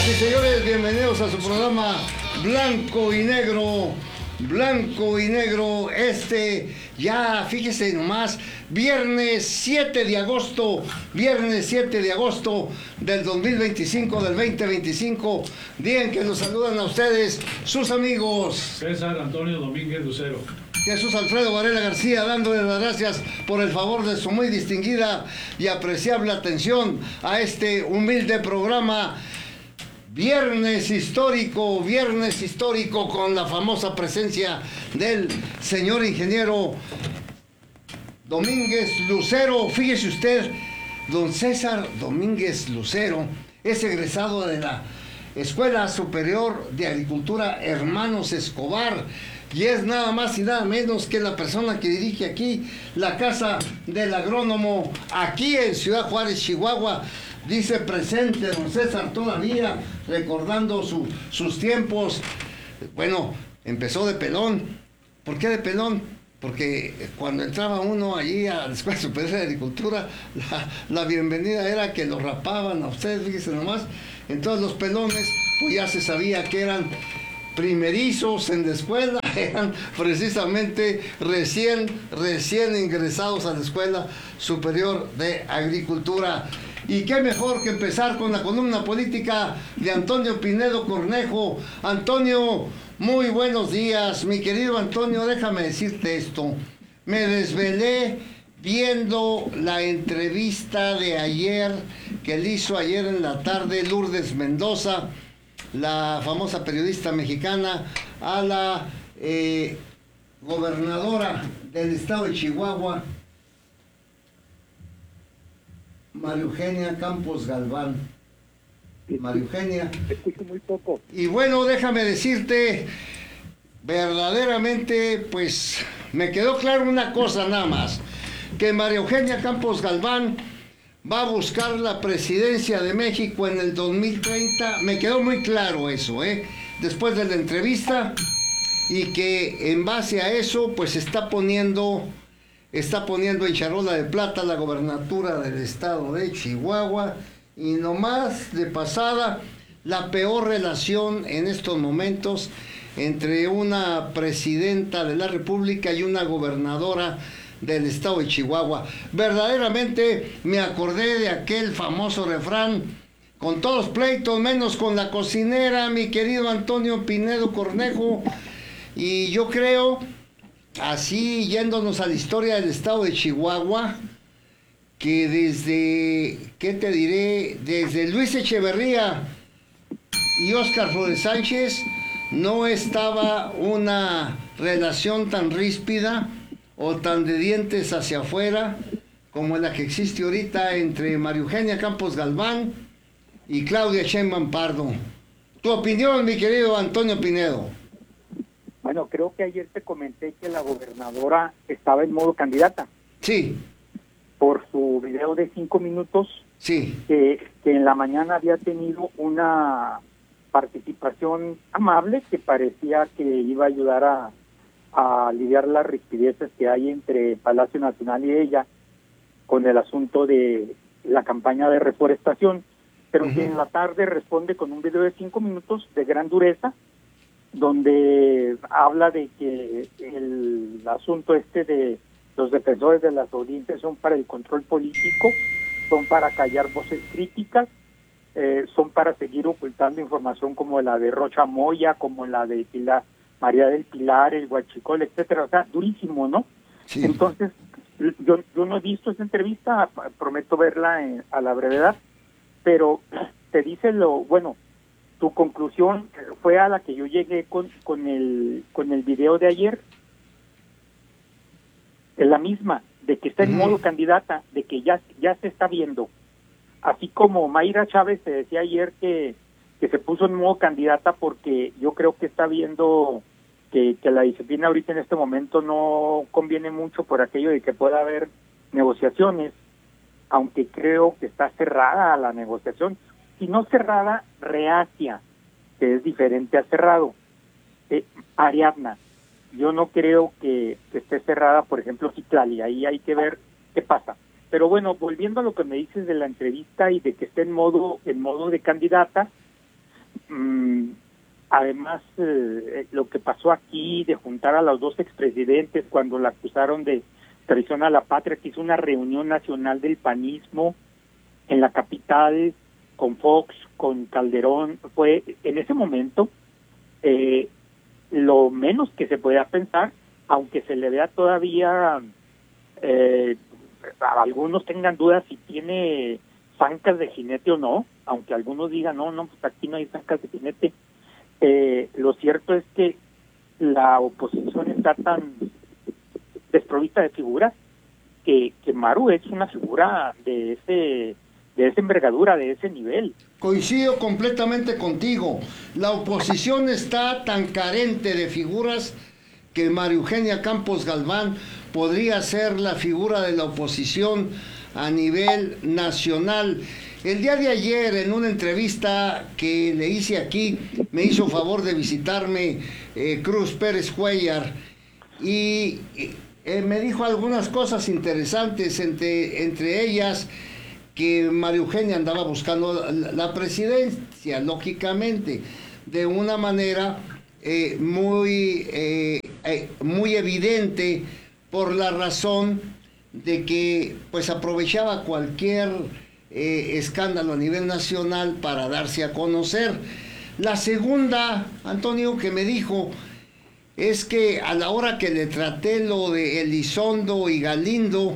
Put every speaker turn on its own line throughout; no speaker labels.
Señoras y señores, bienvenidos a su programa Blanco y Negro. Blanco y Negro, ya fíjese nomás, viernes 7 de agosto del 2025, del 2025, día en que nos saludan a ustedes sus amigos
César Antonio Domínguez Lucero,
Jesús Alfredo Varela García, dándole las gracias por el favor de su muy distinguida y apreciable atención a este humilde programa. Viernes histórico con la famosa presencia del señor ingeniero Domínguez Lucero. Fíjese usted, don César Domínguez Lucero es egresado de la Escuela Superior de Agricultura Hermanos Escobar y es nada más y nada menos que la persona que dirige aquí la Casa del Agrónomo, aquí en Ciudad Juárez, Chihuahua. Dice presente don César todavía, recordando sus tiempos. Bueno, empezó de pelón. ¿Por qué de pelón? Porque cuando entraba uno allí a la Escuela Superior de Agricultura, la bienvenida era que lo rapaban a ustedes, fíjense nomás. Entonces los pelones, pues ya se sabía que eran primerizos en la escuela, eran precisamente recién ingresados a la Escuela Superior de Agricultura. Y qué mejor que empezar con la columna política de Antonio Pinedo Cornejo. Antonio, muy buenos días. Mi querido Antonio, déjame decirte esto. Me desvelé viendo la entrevista de ayer, que le hizo ayer en la tarde Lourdes Mendoza, la famosa periodista mexicana, a la gobernadora del estado de Chihuahua, María Eugenia Campos Galván. María Eugenia.
Te escucho muy poco.
Y bueno, déjame decirte, verdaderamente, pues, me quedó claro una cosa nada más, que María Eugenia Campos Galván va a buscar la presidencia de México en el 2030. Me quedó muy claro eso, después de la entrevista, y que en base a eso, pues, está poniendo en charola de plata la gobernatura del estado de Chihuahua, y nomás de pasada, la peor relación en estos momentos entre una presidenta de la República y una gobernadora del estado de Chihuahua. Verdaderamente me acordé de aquel famoso refrán: con todos pleitos menos con la cocinera, mi querido Antonio Pinedo Cornejo. Y yo creo, así yéndonos a la historia del estado de Chihuahua, que desde Luis Echeverría y Óscar Flores Sánchez no estaba una relación tan ríspida o tan de dientes hacia afuera como la que existe ahorita entre María Eugenia Campos Galván y Claudia Sheinbaum Pardo. Tu opinión, mi querido Antonio Pinedo.
Bueno, creo que ayer te comenté que la gobernadora estaba en modo candidata.
Sí.
Por su video de 5 minutos.
Sí.
Que en la mañana había tenido una participación amable que parecía que iba a ayudar a aliviar las rispideces que hay entre Palacio Nacional y ella con el asunto de la campaña de reforestación, pero que en la tarde responde con un video de 5 minutos de gran dureza, donde habla de que el asunto de los defensores de las audiencias son para el control político, son para callar voces críticas, son para seguir ocultando información como la de Rocha Moya, como la de María del Pilar, el Huachicol, etcétera. O sea, durísimo, ¿no? Sí. Entonces, yo no he visto esa entrevista, prometo verla a la brevedad, pero te dice tu conclusión fue a la que yo llegué con el video de ayer, es la misma, de que está en modo candidata, de que ya se está viendo. Así como Mayra Chávez te decía ayer que se puso en modo candidata porque yo creo que está viendo que la disciplina ahorita en este momento no conviene mucho por aquello de que pueda haber negociaciones, aunque creo que está cerrada la negociación, si no cerrada, reacia, que es diferente a cerrado. Ariadna, yo no creo que esté cerrada, por ejemplo, Citlali, ahí hay que ver qué pasa. Pero bueno, volviendo a lo que me dices de la entrevista y de que esté en modo de candidata, además, lo que pasó aquí de juntar a los dos expresidentes cuando la acusaron de traición a la patria, que hizo una reunión nacional del panismo en la capital, con Fox, con Calderón, fue en ese momento lo menos que se podía pensar, aunque se le vea todavía, algunos tengan dudas si tiene zancas de jinete o no, aunque algunos digan, no, pues aquí no hay zancas de jinete. Lo cierto es que la oposición está tan desprovista de figuras que Maru es una figura de esa envergadura, de ese nivel.
Coincido completamente contigo. La oposición está tan carente de figuras que María Eugenia Campos Galván podría ser la figura de la oposición a nivel nacional. El día de ayer, en una entrevista que le hice aquí, me hizo favor de visitarme Cruz Pérez Cuellar y me dijo algunas cosas interesantes, entre ellas que María Eugenia andaba buscando la presidencia, lógicamente, de una manera muy evidente, por la razón de que pues aprovechaba cualquier escándalo a nivel nacional para darse a conocer. La segunda, Antonio, que me dijo es que a la hora que le traté lo de Elizondo y Galindo,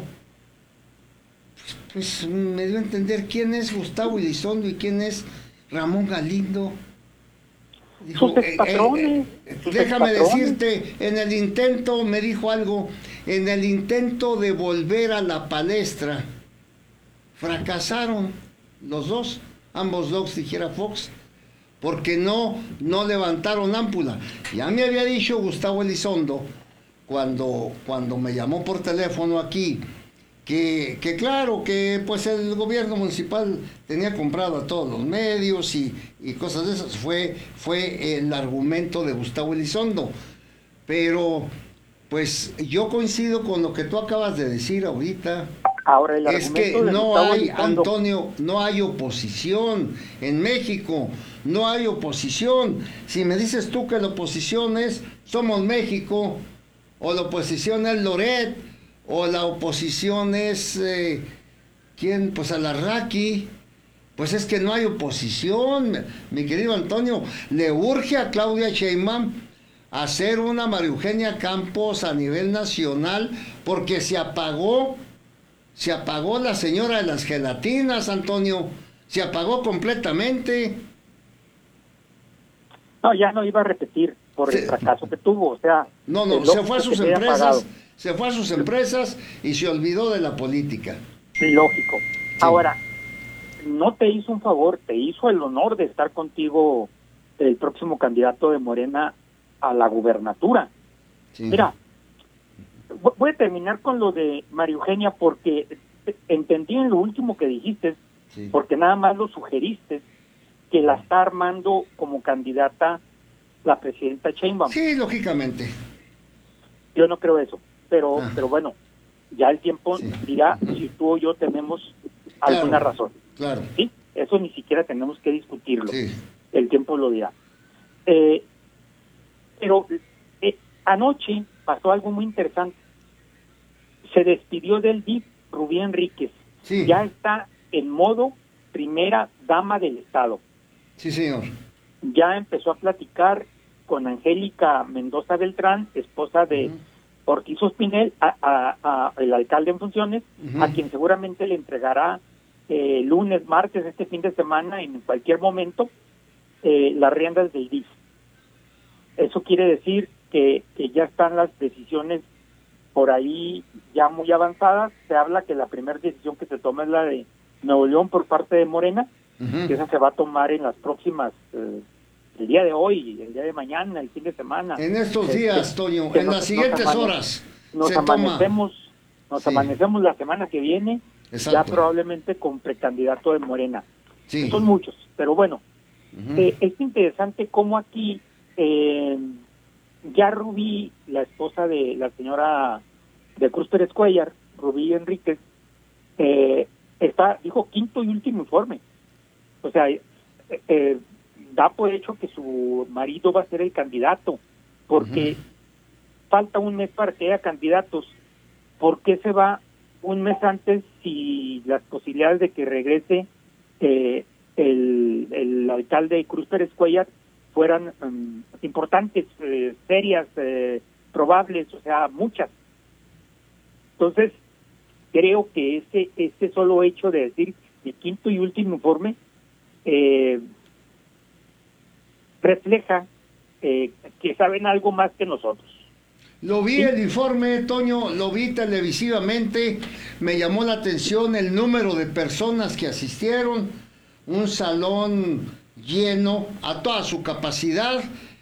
pues me dio a entender quién es Gustavo Elizondo y quién es Ramón Galindo. Dijo, déjame decirte, en el intento, me dijo algo, en el intento de volver a la palestra, fracasaron los dos, ambos dos, dijera Fox, porque no levantaron ámpula. Ya me había dicho Gustavo Elizondo, cuando me llamó por teléfono aquí, que claro, que pues el gobierno municipal tenía comprado a todos los medios y cosas de esas, fue el argumento de Gustavo Elizondo. Pero pues yo coincido con lo que tú acabas de decir ahorita.
Ahora, el
es que no hay, Antonio, no hay oposición en México, no hay oposición. Si me dices tú que la oposición es Somos México, o la oposición es Loret, o la oposición es ¿quién? Pues Alarraqui. Pues es que no hay oposición, mi querido Antonio. Le urge a Claudia Sheinbaum hacer una María Eugenia Campos a nivel nacional, porque se apagó la señora de las gelatinas, Antonio. Se apagó completamente.
No, ya no iba a repetir por el fracaso que tuvo, o sea...
No, se fue a sus empresas, y se olvidó de la política.
Lógico.
Sí.
Ahora, no te hizo un favor, te hizo el honor de estar contigo el próximo candidato de Morena a la gubernatura. Sí. Mira, voy a terminar con lo de María Eugenia porque entendí en lo último que dijiste, sí, porque nada más lo sugeriste, que la está armando como candidata la presidenta Sheinbaum.
Sí, lógicamente.
Yo no creo eso, pero bueno, ya el tiempo dirá si tú o yo tenemos alguna razón.
Claro.
¿Sí? Eso ni siquiera tenemos que discutirlo.
Sí.
El tiempo lo dirá. Pero anoche pasó algo muy interesante. Se despidió del DIF Rubí Enríquez.
Sí.
Ya está en modo primera dama del Estado.
Sí, señor.
Ya empezó a platicar con Angélica Mendoza Beltrán, esposa de Ortiz Ospinel, el alcalde en funciones, a quien seguramente le entregará lunes, martes, este fin de semana, en cualquier momento, las riendas del DIF. Eso quiere decir que ya están las decisiones por ahí ya muy avanzadas. Se habla que la primera decisión que se toma es la de Nuevo León por parte de Morena, que esa se va a tomar en las próximas, el día de hoy, el día de mañana, el fin de semana.
En estos días, Toño, en las siguientes horas.
Nos amanecemos la semana que viene, ya probablemente con precandidato de Morena. Sí. Son muchos, pero bueno, es interesante cómo aquí ya Rubí, la esposa de la señora de Cruz Pérez Cuellar, Rubí Enríquez, dijo quinto y último informe. O sea, da por hecho que su marido va a ser el candidato, porque falta un mes para que haya candidatos. ¿Por qué se va un mes antes si las posibilidades de que regrese el alcalde Cruz Pérez Cuellar fueran importantes, serias, probables, o sea, muchas? Entonces, creo que ese solo hecho de decir el quinto y último informe refleja que saben algo más que nosotros.
Lo vi el informe, Toño, lo vi televisivamente, me llamó la atención el número de personas que asistieron, un salón lleno a toda su capacidad,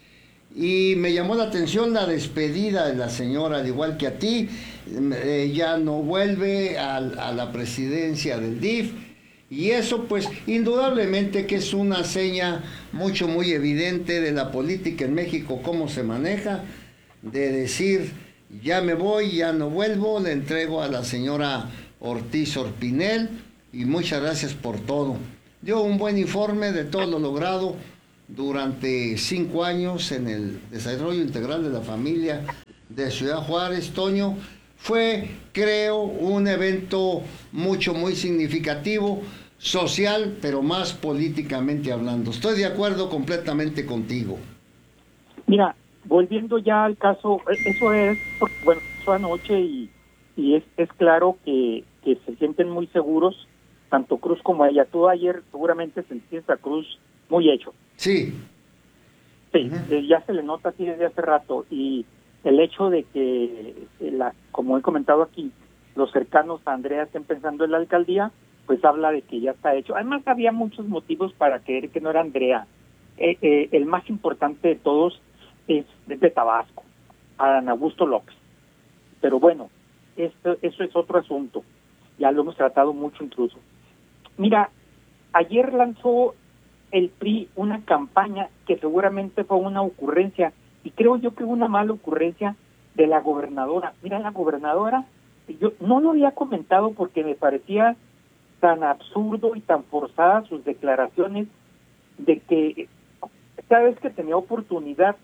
y me llamó la atención la despedida de la señora, al igual que a ti, ya no vuelve a la presidencia del DIF, y eso pues indudablemente que es una seña muy evidente de la política en México, cómo se maneja, de decir, ya me voy, ya no vuelvo, le entrego a la señora Ortiz Orpinel, y muchas gracias por todo. Dio un buen informe de todo lo logrado durante 5 años en el desarrollo integral de la familia de Ciudad Juárez. Toño, fue, creo, un evento muy significativo, social, pero más políticamente hablando. Estoy de acuerdo completamente contigo.
Mira, volviendo ya al caso, eso es, bueno, eso anoche y es claro que se sienten muy seguros, tanto Cruz como ella. Tú ayer seguramente sentiste a Cruz muy hecho.
Sí.
Sí, ya se le nota así desde hace rato, y el hecho de que, como he comentado aquí, los cercanos a Andrea estén pensando en la alcaldía, pues habla de que ya está hecho. Además, había muchos motivos para creer que no era Andrea. El más importante de todos es de Tabasco, Adán Augusto López. Pero bueno, eso es otro asunto. Ya lo hemos tratado mucho incluso. Mira, ayer lanzó el PRI una campaña que seguramente fue una ocurrencia, y creo yo que una mala ocurrencia de la gobernadora. Mira, la gobernadora, yo no lo había comentado porque me parecía tan absurdo y tan forzada sus declaraciones de que cada vez que tenía oportunidad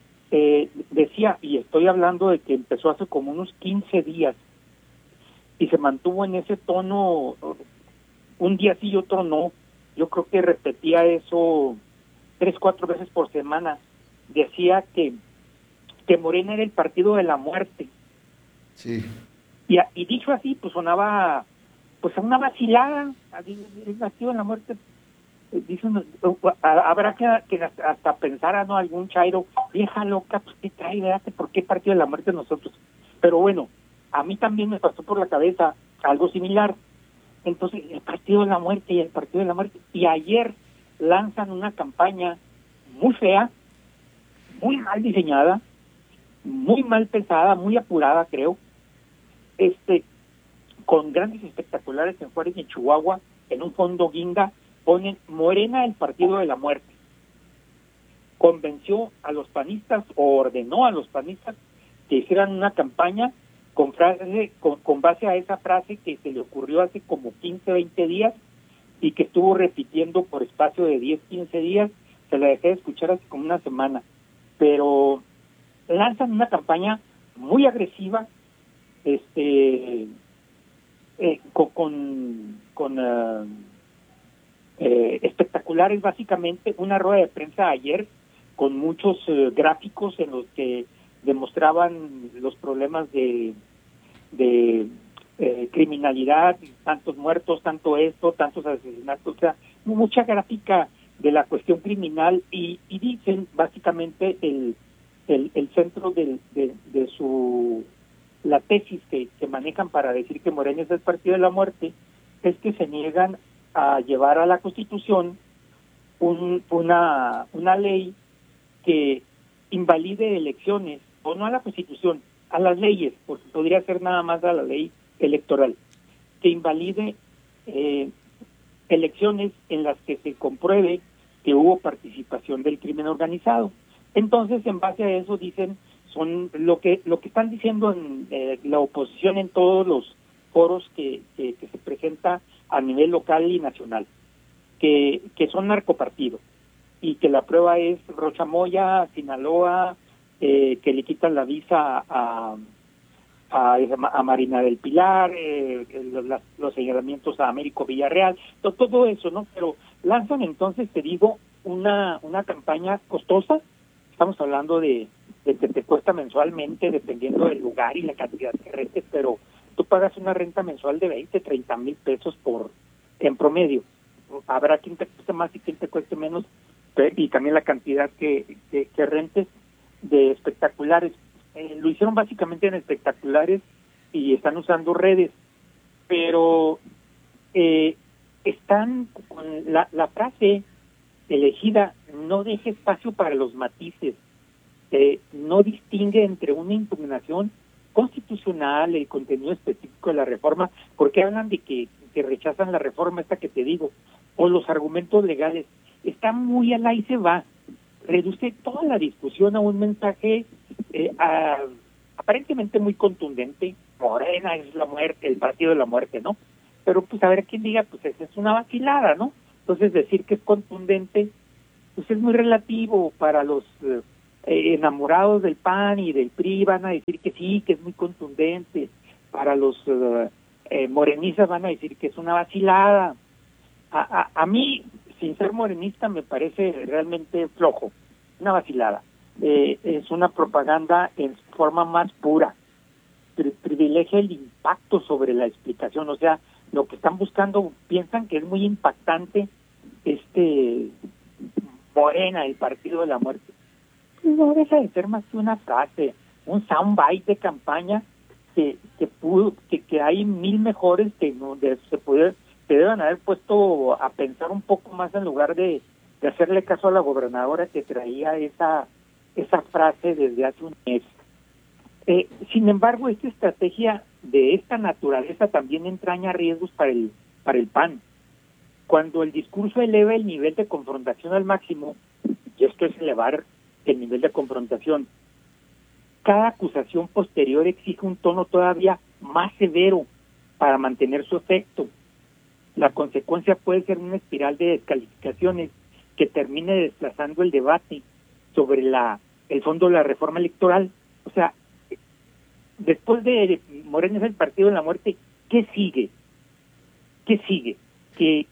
decía, y estoy hablando de que empezó hace como unos 15 días y se mantuvo en ese tono un día sí y otro no. Yo creo que repetía eso 3-4 veces por semana. Decía que Morena era el partido de la muerte.
Sí.
Y dicho así, pues sonaba pues a una vacilada, el partido de la muerte. Dicen, habrá que hasta pensar, ¿no? Algún chairo, vieja loca, pues qué trae, ¿verdad? ¿Por qué partido de la muerte nosotros? Pero bueno, a mí también me pasó por la cabeza algo similar. Entonces, el partido de la muerte y el partido de la muerte. Y ayer lanzan una campaña muy fea, muy mal diseñada, muy mal pensada, muy apurada, creo, con grandes espectaculares en Juárez y en Chihuahua, en un fondo guinda, ponen Morena el partido de la muerte. Convenció a los panistas, o ordenó a los panistas que hicieran una campaña con base a esa frase que se le ocurrió hace como 15-20 días y que estuvo repitiendo por espacio de 10-15 días. Se la dejé de escuchar hace como una semana, pero lanzan una campaña muy agresiva, con espectaculares, básicamente una rueda de prensa ayer con muchos gráficos en los que demostraban los problemas de criminalidad, tantos muertos, tanto esto, tantos asesinatos, o sea, mucha gráfica de la cuestión criminal, y dicen básicamente el centro de la tesis que manejan para decir que Morena es el partido de la muerte, es que se niegan a llevar a la Constitución una ley que invalide elecciones, o no a la Constitución, a las leyes, porque podría ser nada más a la ley electoral, que invalide elecciones en las que se compruebe que hubo participación del crimen organizado. Entonces, en base a eso, dicen, son lo que están diciendo en la oposición en todos los foros que se presenta a nivel local y nacional, que son narcopartidos, y que la prueba es Rochamoya, Sinaloa, que le quitan la visa a Marina del Pilar, los señalamientos a Américo Villarreal, todo eso, ¿no? Pero lanzan entonces, te digo, una campaña costosa. Estamos hablando de que te cuesta mensualmente, dependiendo del lugar y la cantidad que rentes, pero tú pagas una renta mensual de 20, 30 mil pesos en promedio. Habrá quien te cueste más y quien te cueste menos, y también la cantidad que rentes de espectaculares. Lo hicieron básicamente en espectaculares y están usando redes, pero están con la frase elegida: no deje espacio para los matices, no distingue entre una impugnación constitucional, el contenido específico de la reforma, porque hablan de que rechazan la reforma esta que te digo, o los argumentos legales. Está muy al ahí se va, reduce toda la discusión a un mensaje aparentemente muy contundente. Morena es la muerte, el partido de la muerte, ¿no? Pero pues a ver quién diga, pues esa es una vacilada, ¿no? Entonces decir que es contundente, pues es muy relativo. Para los enamorados del PAN y del PRI van a decir que sí, que es muy contundente. Para los morenistas van a decir que es una vacilada. A mí, sin ser morenista, me parece realmente flojo, una vacilada. Es una propaganda en su forma más pura. Privilegia el impacto sobre la explicación, o sea, lo que están buscando, piensan que es muy impactante Morena, el partido de la muerte. No deja de ser más que una frase, un soundbite de campaña que hay mil mejores que deben haber puesto a pensar un poco más, en lugar de hacerle caso a la gobernadora que traía esa frase desde hace un mes. Sin embargo, esta estrategia de esta naturaleza también entraña riesgos para el PAN. Cuando el discurso eleva el nivel de confrontación al máximo, y esto es elevar el nivel de confrontación, cada acusación posterior exige un tono todavía más severo para mantener su efecto. La consecuencia puede ser una espiral de descalificaciones que termine desplazando el debate sobre el fondo de la reforma electoral. O sea, después de Morena es el partido de la muerte, ¿qué sigue? ¿Qué sigue? Que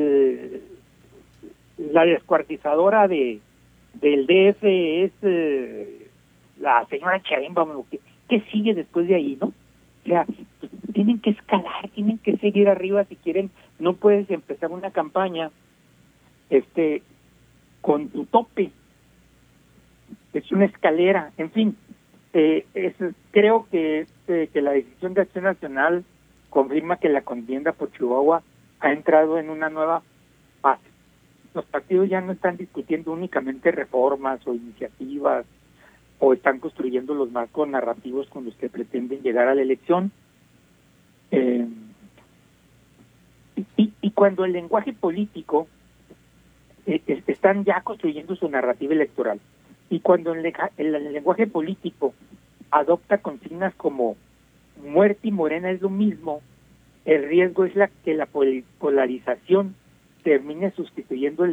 la descuartizadora del DF es la señora Sheinbaum. ¿Qué sigue después de ahí, no? O sea, pues, tienen que escalar, tienen que seguir arriba si quieren. No puedes empezar una campaña con tu tope. Es una escalera, en fin. Creo que la decisión de Acción Nacional confirma que la contienda por Chihuahua ha entrado en una nueva fase. Los partidos ya no están discutiendo únicamente reformas o iniciativas, o están construyendo los marcos narrativos con los que pretenden llegar a la elección. Y cuando el lenguaje político están ya construyendo su narrativa electoral, y cuando el lenguaje político adopta consignas como muerte y Morena es lo mismo, el riesgo es que la polarización termine sustituyendo el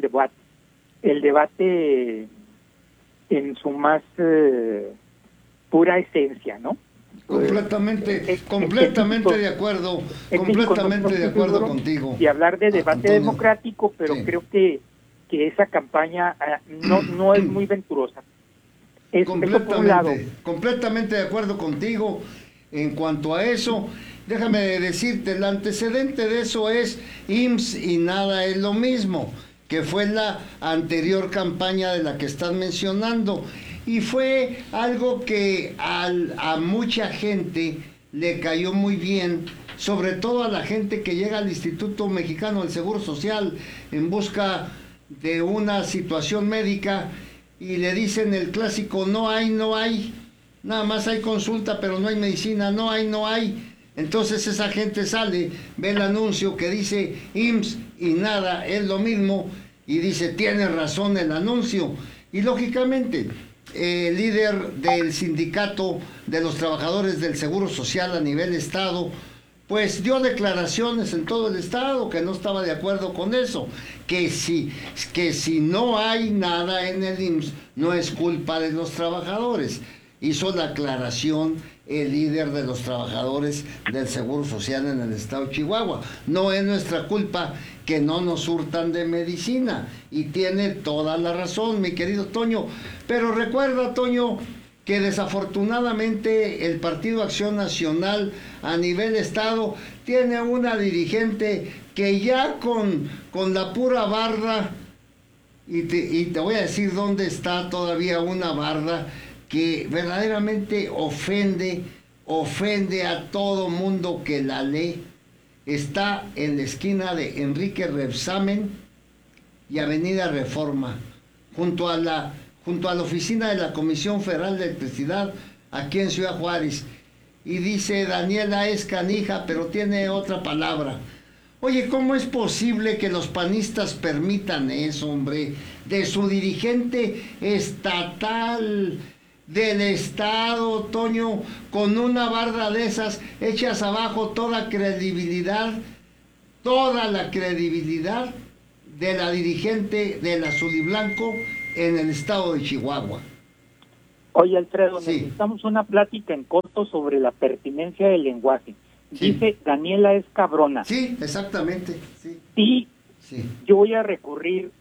debate en su más pura esencia, ¿no?
Completamente de acuerdo, completamente de acuerdo contigo.
Y hablar de debate
Antonio,
democrático, pero sí, creo que esa campaña no es muy venturosa.
Completamente de acuerdo contigo en cuanto a eso. Déjame decirte, el antecedente de eso es IMSS y nada es lo mismo, que fue la anterior campaña de la que estás mencionando, y fue algo que a mucha gente le cayó muy bien, sobre todo a la gente que llega al Instituto Mexicano del Seguro Social en busca de una situación médica, y le dicen el clásico: no hay, nada más hay consulta, pero no hay medicina, no hay. Entonces esa gente sale, ve el anuncio que dice IMSS y nada es lo mismo, y dice: tiene razón el anuncio. Y lógicamente el líder del sindicato de los trabajadores del Seguro Social a nivel estado, pues dio declaraciones en todo el estado que no estaba de acuerdo con eso, que si no hay nada en el IMSS no es culpa de los trabajadores. Hizo la aclaración el líder de los trabajadores del Seguro Social en el estado de Chihuahua. No es nuestra culpa que no nos surtan de medicina, y tiene toda la razón, mi querido Toño. Pero recuerda, Toño, que desafortunadamente el Partido Acción Nacional a nivel estado tiene una dirigente que ya con la pura barda, y te voy a decir dónde está todavía una barda que verdaderamente ofende a todo mundo que la lee. Está en la esquina de Enrique Rebsamen y Avenida Reforma, junto a la oficina de la Comisión Federal de Electricidad, aquí en Ciudad Juárez. Y dice: Daniela es canija, pero tiene otra palabra. Oye, ¿cómo es posible que los panistas permitan eso, hombre? De su dirigente estatal del estado, Toño, con una barda de esas, echas abajo toda credibilidad, toda la credibilidad de la dirigente del azul y blanco en el estado de Chihuahua.
Oye, Alfredo,
Sí.
necesitamos una plática en corto sobre la pertinencia del lenguaje.
Sí.
Dice, Daniela es cabrona.
Sí, exactamente. Sí.
Y
Sí.
yo voy a recurrir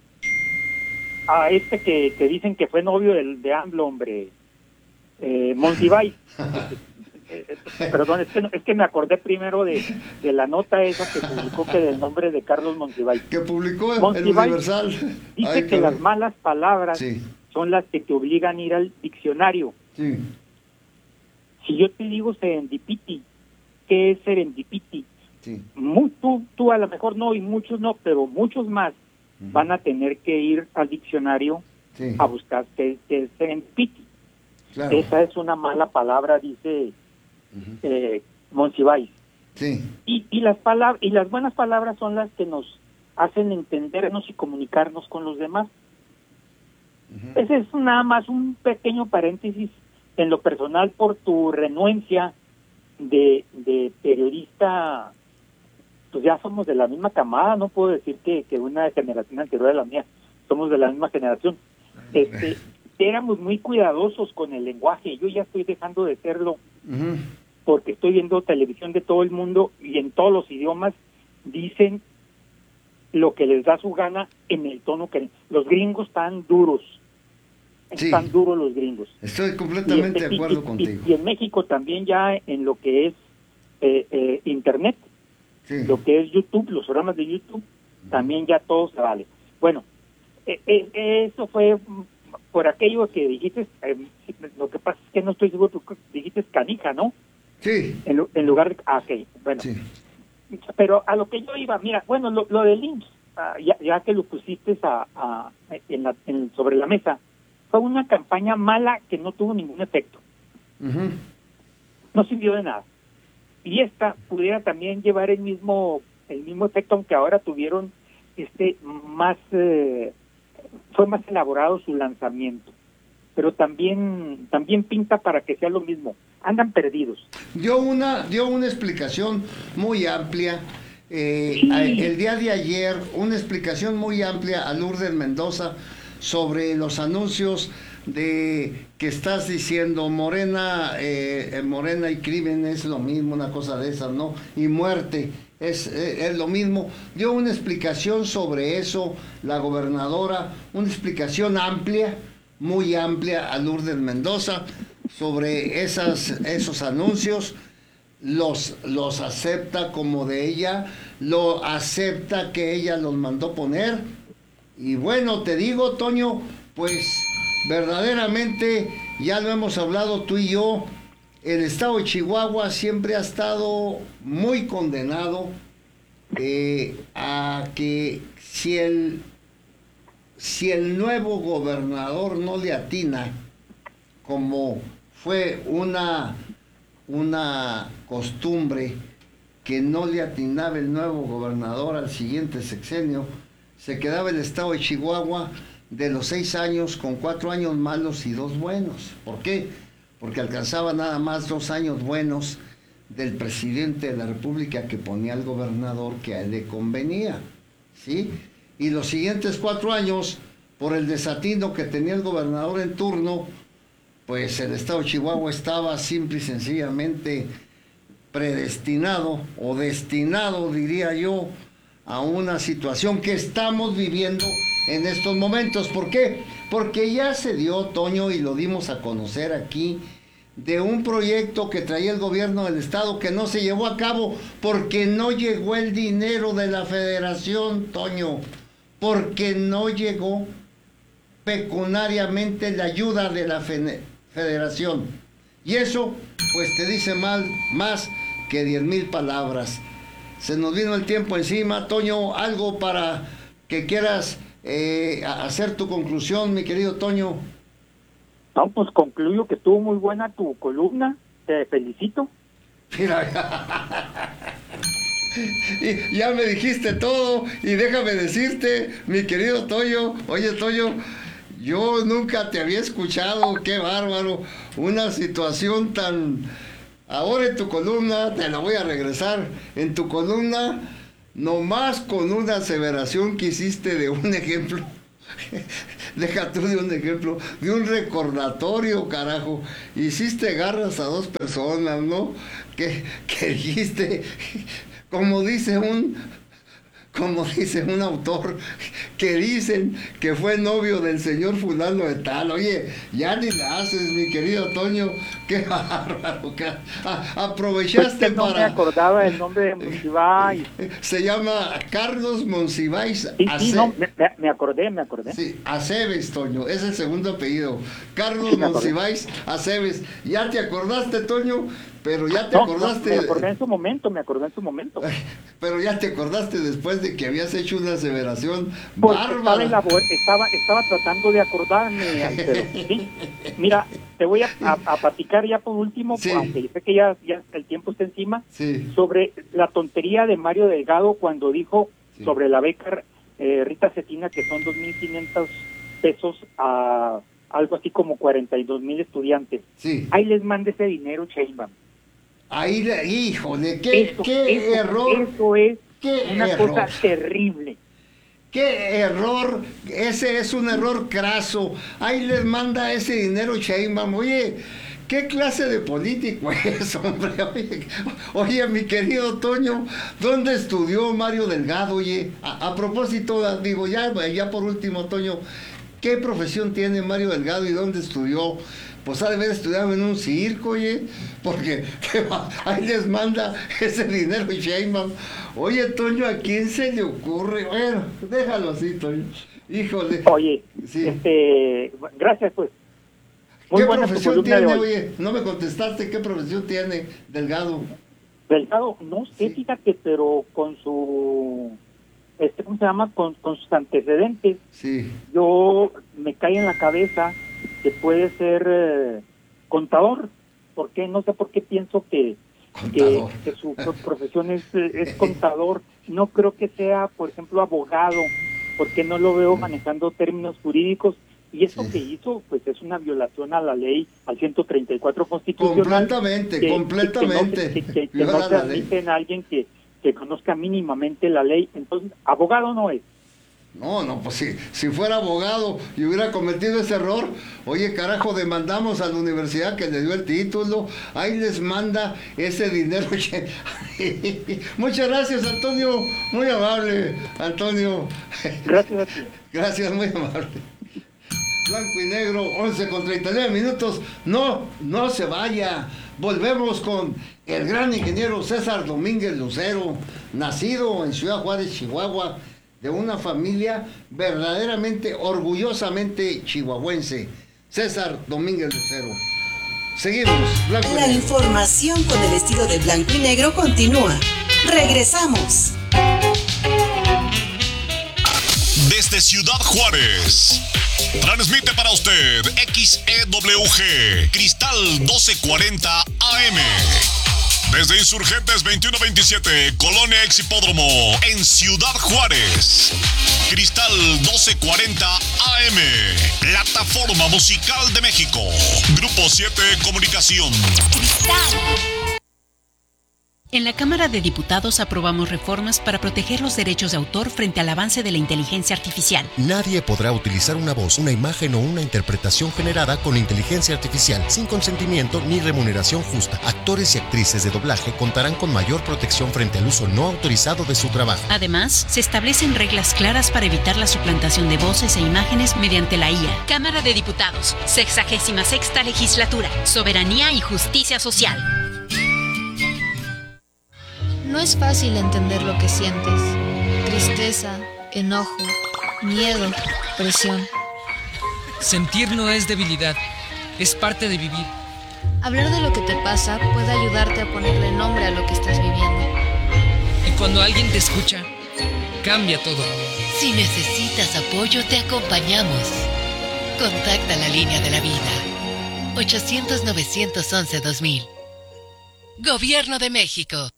a este que dicen que fue novio de AMLO, hombre, Monsiváis. Perdón, es que me acordé primero de la nota esa que publicó, que del nombre de Carlos Monsiváis.
Que publicó el
Monsiváis
Universal.
dice
Ay,
que
caray.
las malas palabras
Sí.
son las que te obligan a ir al diccionario.
Sí.
Si yo te digo serendipity, ¿qué es serendipity?
Sí.
Tú a lo mejor no, y muchos no, pero muchos más van a tener que ir al diccionario
Sí.
a buscar qué es serendipity.
Claro.
Esa es una mala palabra, dice Monsiváis.
Sí.
Y las buenas palabras son las que nos hacen entendernos y comunicarnos con los demás. Ese es nada más un pequeño paréntesis en lo personal por tu renuencia de periodista. Pues ya somos de la misma camada, no puedo decir que una generación anterior a la mía, somos de la misma generación. Éramos muy cuidadosos con el lenguaje. Yo ya estoy dejando de serlo porque estoy viendo televisión de todo el mundo y en todos los idiomas dicen lo que les da su gana en el tono que... Los gringos están duros.
Sí.
Están duros los gringos.
Estoy completamente de acuerdo contigo.
Y en México también ya en lo que es Internet,
Sí.
lo que es YouTube, los programas de YouTube, también ya todo se vale. Bueno, eso fue por aquello que dijiste, lo que pasa es que no estoy seguro, tú dijiste canija, ¿no?
Sí.
En lugar de... ok, bueno.
Sí.
Pero a lo que yo iba, mira, bueno, lo del IMSS, ya que lo pusiste sobre la mesa, fue una campaña mala que no tuvo ningún efecto. No sirvió de nada. Y esta pudiera también llevar el mismo efecto, aunque ahora tuvieron fue más elaborado su lanzamiento. Pero también pinta para que sea lo mismo. Andan perdidos.
Dio una explicación muy amplia.
Sí.
El día de ayer, una explicación muy amplia a Lourdes Mendoza sobre los anuncios de que estás diciendo Morena y crimen es lo mismo, una cosa de esas, ¿no? Y muerte es lo mismo. Dio una explicación sobre eso la gobernadora, una explicación amplia, muy amplia a Lourdes Mendoza sobre esos anuncios. Los acepta como de ella, lo acepta que ella los mandó poner. Y bueno, te digo, Toño, pues verdaderamente, ya lo hemos hablado tú y yo, el estado de Chihuahua siempre ha estado muy condenado a que si el nuevo gobernador no le atina, como fue una costumbre que no le atinaba el nuevo gobernador al siguiente sexenio, se quedaba el estado de Chihuahua de los 6 años con 4 años malos y 2 buenos. ¿Por qué? Porque alcanzaba nada más 2 años buenos del presidente de la República que ponía al gobernador que a él le convenía, ¿sí? Y los siguientes 4 años, por el desatino que tenía el gobernador en turno, pues el estado de Chihuahua estaba simple y sencillamente predestinado o destinado, diría yo, a una situación que estamos viviendo en estos momentos. ¿Por qué? Porque ya se dio, Toño, y lo dimos a conocer aquí, de un proyecto que traía el gobierno del estado que no se llevó a cabo porque no llegó el dinero de la federación, Toño, porque no llegó pecuniariamente la ayuda de la federación. Y eso, pues te dice más que 10,000 palabras. Se nos vino el tiempo encima. Toño, algo para que quieras hacer tu conclusión, mi querido Toño.
No, pues concluyo que estuvo muy buena tu columna, te felicito.
Mira, ya me dijiste todo y déjame decirte, mi querido Toño, oye Toño, yo nunca te había escuchado, qué bárbaro, una situación tan... Ahora en tu columna, te la voy a regresar, en tu columna, nomás con una aseveración que hiciste de un ejemplo, deja tú de un ejemplo, de un recordatorio, carajo, hiciste garras a 2 personas, ¿no? Que dijiste, como dice un autor, que dicen que fue novio del señor fulano de tal. Oye, ya ni la haces, mi querido Toño, qué bárbaro. Aprovechaste
pues que no me acordaba el nombre de Monsiváis.
Se llama Carlos Monsiváis.
Sí, no, me acordé.
Sí, Aceves, Toño, es el segundo apellido. Carlos Monsiváis Aceves. ¿Ya te acordaste, Toño? Pero ya te acordaste.
Me acordé en su momento.
Pero ya te acordaste después de que habías hecho una aseveración
bárbara.
Estaba
tratando de acordarme, pero, ¿sí? Mira, te voy a platicar ya por último,
sí,
aunque sé que ya el tiempo está encima,
sí,
sobre la tontería de Mario Delgado cuando dijo sobre la beca Rita Cetina, que son 2,500 pesos a algo así como 42,000 estudiantes.
Sí.
Ahí les mande ese dinero, Sheinbaum.
Ahí, híjole, qué error.
Eso es una cosa terrible.
¡Qué error! Ese es un error craso. Ahí les manda ese dinero Sheinbaum. Oye, ¿qué clase de político es, hombre? Oye, mi querido Toño, ¿dónde estudió Mario Delgado? Oye, a propósito, digo, ya por último, Toño, ¿qué profesión tiene Mario Delgado y dónde estudió? Pues ha de haber estudiado en un circo, oye, porque ahí les manda ese dinero Sheinbaum. Oye, Toño, ¿a quién se le ocurre? Bueno, déjalo así, Toño. Híjole.
Oye,
sí,
gracias, pues.
Muy ¿qué profesión tiene, oye? No me contestaste, ¿qué profesión tiene Delgado?
Delgado, no sé, fíjate, pero con su... ¿cómo se llama? Con sus antecedentes.
Sí.
Yo me cae en la cabeza que puede ser contador. ¿Por qué? No sé por qué pienso que su profesión es contador. No creo que sea, por ejemplo, abogado, porque no lo veo manejando términos jurídicos. Y eso que hizo, pues es una violación a la ley, al 134 constitucional.
Completamente.
Que no se admite en alguien que conozca mínimamente la ley. Entonces, abogado no es.
No, pues si fuera abogado y hubiera cometido ese error, oye, carajo, demandamos a la universidad que le dio el título, ahí les manda ese dinero. Muchas gracias, Antonio, muy amable, Antonio.
Gracias a ti.
Gracias, muy amable. Blanco y negro, 11:39. No se vaya. Volvemos con el gran ingeniero César Domínguez Lucero, nacido en Ciudad Juárez, Chihuahua, de una familia verdaderamente, orgullosamente chihuahuense. César Domínguez Lucero. Seguimos.
Blanco y negro. La información con el estilo de blanco y negro continúa. Regresamos.
Desde Ciudad Juárez, transmite para usted XEWG Cristal 1240 AM. Desde Insurgentes 2127, Colonia Ex Hipódromo, en Ciudad Juárez. Cristal 1240 AM, Plataforma Musical de México. Grupo 7 Comunicación.
Cristal.
En la Cámara de Diputados aprobamos reformas para proteger los derechos de autor frente al avance de la inteligencia artificial.
Nadie podrá utilizar una voz, una imagen o una interpretación generada con inteligencia artificial sin consentimiento ni remuneración justa. Actores y actrices de doblaje contarán con mayor protección frente al uso no autorizado de su trabajo.
Además, se establecen reglas claras para evitar la suplantación de voces e imágenes mediante la IA. Cámara de Diputados, 66ª Legislatura, Soberanía y Justicia Social.
No es fácil entender lo que sientes. Tristeza, enojo, miedo, presión.
Sentir no es debilidad, es parte de vivir.
Hablar de lo que te pasa puede ayudarte a ponerle nombre a lo que estás viviendo.
Y cuando alguien te escucha, cambia todo.
Si necesitas apoyo, te acompañamos. Contacta la línea de la vida. 800-911-2000. Gobierno de México.